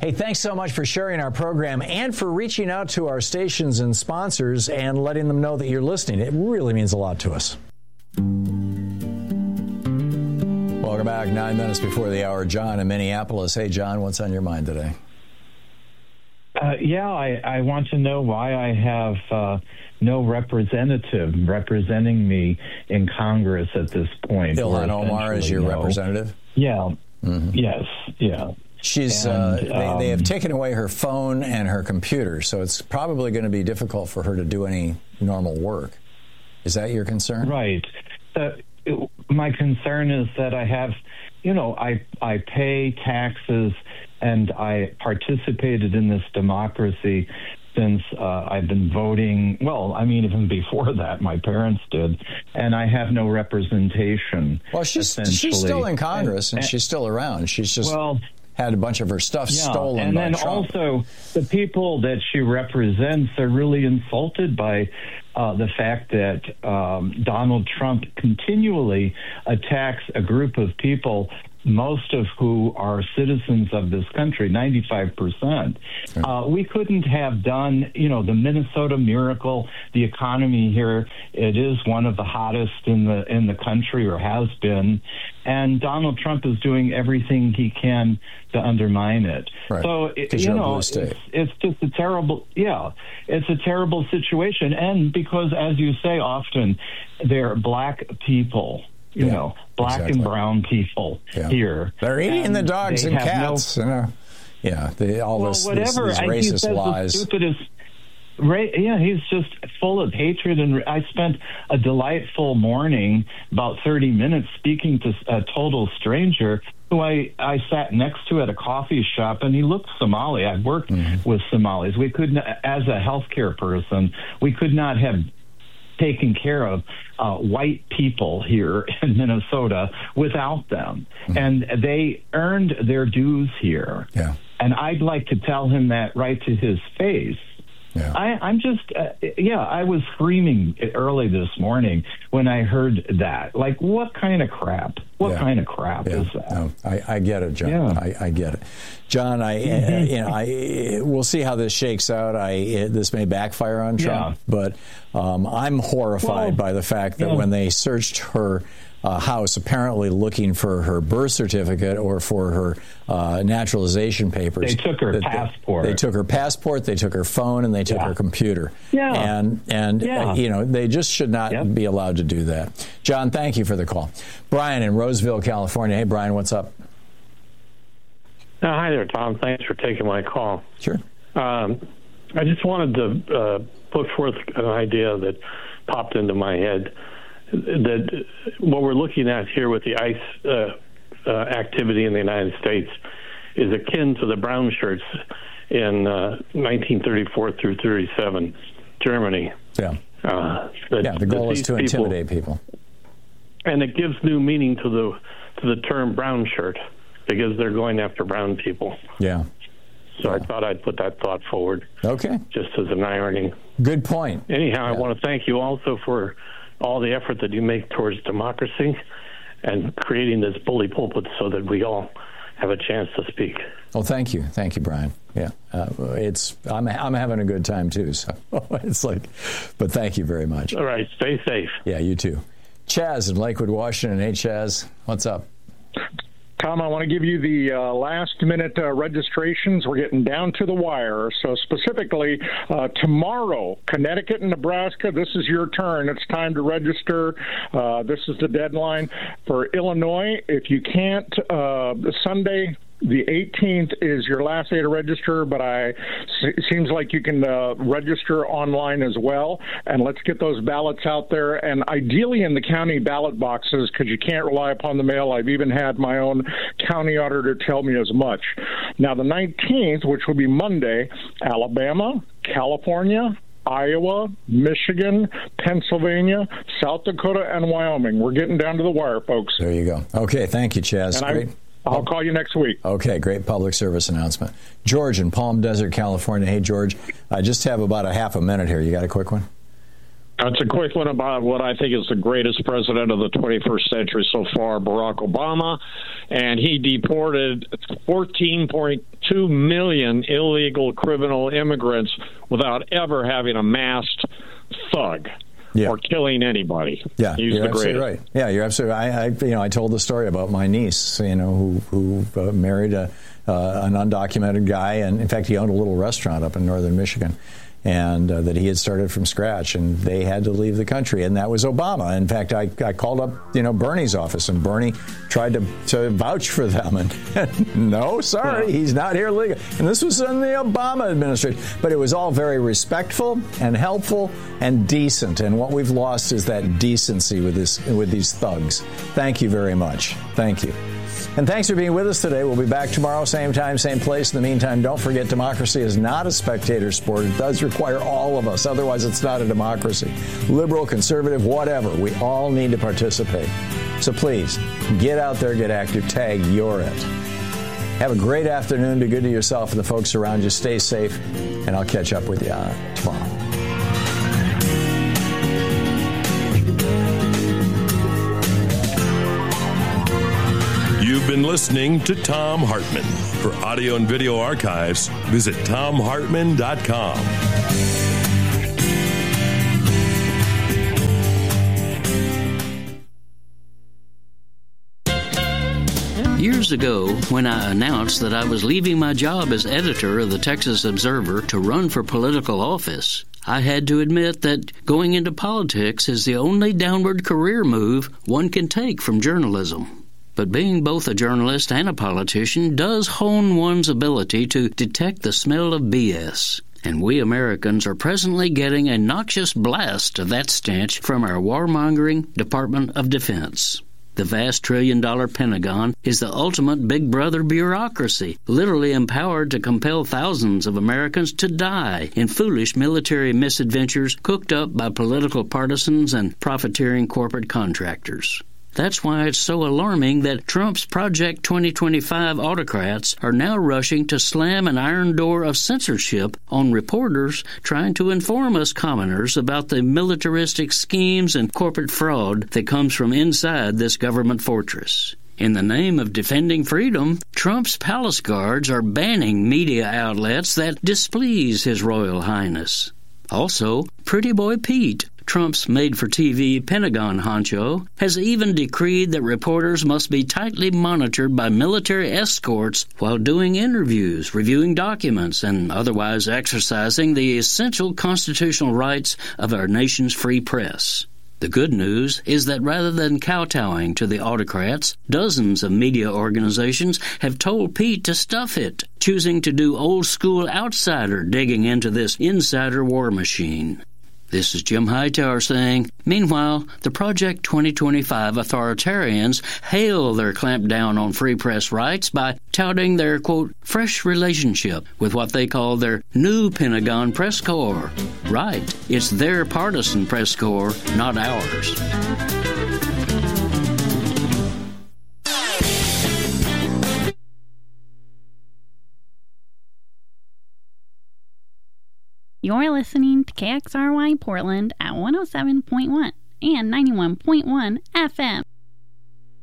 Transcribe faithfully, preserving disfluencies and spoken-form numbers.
Hey, thanks so much for sharing our program and for reaching out to our stations and sponsors and letting them know that you're listening. It really means a lot to us. Welcome back. Nine minutes before the hour. John in Minneapolis. Hey, John, what's on your mind today? Uh, yeah, I, I want to know why I have uh, no representative representing me in Congress at this point. Ilhan Omar is your no. representative? Yeah. Mm-hmm. Yes. Yeah. She's. And, uh, they, um, they have taken away her phone and her computer, so it's probably going to be difficult for her to do any normal work. Is that your concern? Right. Uh, it, my concern is that I have, you know, I I pay taxes and I participated in this democracy since uh, I've been voting. Well, I mean, even before that, my parents did, and I have no representation. Well, she's she's still in Congress and, and, and she's still around. She's just well. had a bunch of her stuff yeah, stolen and by then Trump. Also, the people that she represents are really insulted by uh, the fact that um, Donald Trump continually attacks a group of people, most of who are citizens of this country, ninety-five percent. Uh, we couldn't have done, you know, the Minnesota miracle, the economy here, it is one of the hottest in the in the country, or has been, and Donald Trump is doing everything he can to undermine it. Right. So, it, you know, it's, it's just a terrible, yeah, it's a terrible situation. And because, as you say often, they're black people. You yeah, know, black exactly. and brown people yeah. here. They're eating the dogs and cats. No, you know, yeah, they, all well, this, whatever. this, these racist lies. The stupidest, ra- yeah, he's just full of hatred. And I spent a delightful morning, about thirty minutes, speaking to a total stranger who I, I sat next to at a coffee shop, and he looked Somali. I've worked mm-hmm. with Somalis. We couldn't, as a healthcare person, we could not have taken care of uh, white people here in Minnesota without them. Mm-hmm. And they earned their dues here. Yeah. And I'd like to tell him that right to his face. Yeah. I, I'm just, uh, yeah, I was screaming early this morning when I heard that. Like, what kind of crap? What yeah. kind of crap yeah. is that? No, I, I get it, John. Yeah. I, I get it. John, I, mm-hmm. uh, you know, I, we'll see how this shakes out. I, it, this may backfire on Trump, yeah. but um, I'm horrified well, by the fact that yeah. when they searched her Uh, house, apparently looking for her birth certificate or for her uh, naturalization papers. They took her that, passport. They, they took her passport, they took her phone, and they took yeah. her computer. Yeah. And, and yeah. Uh, you know, they just should not yep. be allowed to do that. John, thank you for the call. Brian in Roseville, California. Hey, Brian, what's up? Uh, hi there, Tom. Thanks for taking my call. Sure. Um, I just wanted to uh, put forth an idea that popped into my head. That what we're looking at here with the ICE uh, uh, activity in the United States is akin to the brown shirts in uh, nineteen thirty-four through thirty-seven, Germany. Yeah. Uh, that, yeah. The goal is to people, intimidate people, and it gives new meaning to the to the term brown shirt because they're going after brown people. Yeah. So yeah. I thought I'd put that thought forward. Okay. Just as an irony. Good point. Anyhow, yeah. I want to thank you also for all the effort that you make towards democracy and creating this bully pulpit so that we all have a chance to speak. Well, thank you. Thank you, Brian. Yeah, uh, it's I'm I'm having a good time, too. So it's like, but thank you very much. All right. Stay safe. Yeah, you too. Chaz in Lakewood, Washington. Hey, Chaz. What's up? Tom, I want to give you the uh, last-minute uh, registrations. We're getting down to the wire. So specifically, uh, tomorrow, Connecticut and Nebraska, this is your turn. It's time to register. Uh, this is the deadline. For Illinois, if you can't, uh, Sunday, the eighteenth is your last day to register, but I it seems like you can uh, register online as well. And let's get those ballots out there, and ideally in the county ballot boxes, because you can't rely upon the mail. I've even had my own county auditor tell me as much. Now, the nineteenth, which will be Monday, Alabama, California, Iowa, Michigan, Pennsylvania, South Dakota, and Wyoming. We're getting down to the wire, folks. There you go. Okay, thank you, Chaz. And Great. I, I'll call you next week. Okay, great public service announcement. George in Palm Desert, California. Hey, George, I just have about a half a minute here. You got a quick one? That's a quick one about what I think is the greatest president of the twenty-first century so far, Barack Obama. And he deported fourteen point two million illegal criminal immigrants without ever having a masked thug. Yeah. Or killing anybody. Yeah, He's you're the absolutely greatest. right. Yeah, you're absolutely right. I, I, you know, I told the story about my niece, you know, who who uh, married a uh, an undocumented guy, and in fact, he owned a little restaurant up in northern Michigan, and uh, that he had started from scratch, and they had to leave the country, and that was Obama. In fact, I, I called up, you know, Bernie's office, and Bernie tried to, to vouch for them, and no, sorry, he's not here legally. And this was in the Obama administration, but it was all very respectful and helpful and decent, and what we've lost is that decency with this with these thugs. Thank you very much. Thank you. And thanks for being with us today. We'll be back tomorrow, same time, same place. In the meantime, don't forget, democracy is not a spectator sport. It does require all of us. Otherwise, it's not a democracy. Liberal, conservative, whatever. We all need to participate. So please, get out there, get active, tag, you're it. Have a great afternoon. Be good to yourself and the folks around you. Stay safe, and I'll catch up with you uh, tomorrow. You've been listening to Thom Hartmann. For audio and video archives, visit thom hartmann dot com. Years ago, when I announced that I was leaving my job as editor of the Texas Observer to run for political office, I had to admit that going into politics is the only downward career move one can take from journalism. But being both a journalist and a politician does hone one's ability to detect the smell of B S. And we Americans are presently getting a noxious blast of that stench from our warmongering Department of Defense. The vast trillion-dollar Pentagon is the ultimate big brother bureaucracy, literally empowered to compel thousands of Americans to die in foolish military misadventures cooked up by political partisans and profiteering corporate contractors. That's why it's so alarming that Trump's Project twenty twenty-five autocrats are now rushing to slam an iron door of censorship on reporters trying to inform us commoners about the militaristic schemes and corporate fraud that comes from inside this government fortress. In the name of defending freedom, Trump's palace guards are banning media outlets that displease His Royal Highness. Also, Pretty Boy Pete, Trump's made-for-T V Pentagon honcho, has even decreed that reporters must be tightly monitored by military escorts while doing interviews, reviewing documents, and otherwise exercising the essential constitutional rights of our nation's free press. The good news is that rather than kowtowing to the autocrats, dozens of media organizations have told Pete to stuff it, choosing to do old-school outsider digging into this insider war machine. This is Jim Hightower saying, meanwhile, the Project twenty twenty-five authoritarians hail their clampdown on free press rights by touting their, quote, fresh relationship with what they call their new Pentagon press corps. Right, it's their partisan press corps, not ours. You're listening to K X R Y Portland at one oh seven point one and ninety-one point one F M.